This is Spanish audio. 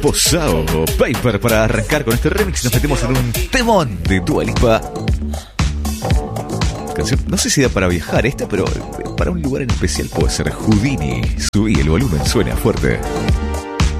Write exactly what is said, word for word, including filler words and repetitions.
Posao Paper para arrancar con este remix. Nos metemos en un temón de Dua Lipa. Canción, no sé si da para viajar esta, pero para un lugar en especial puede ser Houdini. Subí el volumen, suena fuerte.